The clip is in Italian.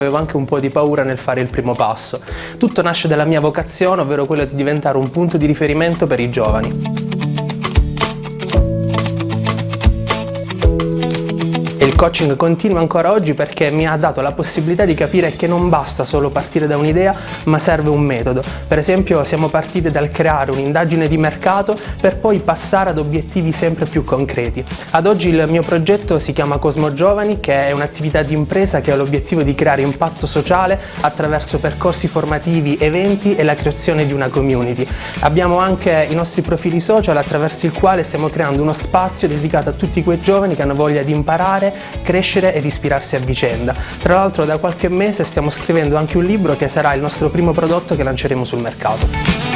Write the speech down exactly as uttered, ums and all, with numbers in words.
Avevo anche un po' di paura nel fare il primo passo. Tutto nasce dalla mia vocazione, ovvero quello di diventare un punto di riferimento per i giovani. Il coaching continua ancora oggi perché mi ha dato la possibilità di capire che non basta solo partire da un'idea, ma serve un metodo. Per esempio, siamo partiti dal creare un'indagine di mercato per poi passare ad obiettivi sempre più concreti. Ad oggi il mio progetto si chiama Cosmo Giovani, che è un'attività di impresa che ha l'obiettivo di creare impatto sociale attraverso percorsi formativi, eventi e la creazione di una community. Abbiamo anche i nostri profili social attraverso il quale stiamo creando uno spazio dedicato a tutti quei giovani che hanno voglia di imparare, crescere ed ispirarsi a vicenda. Tra l'altro da qualche mese stiamo scrivendo anche un libro che sarà il nostro primo prodotto che lanceremo sul mercato.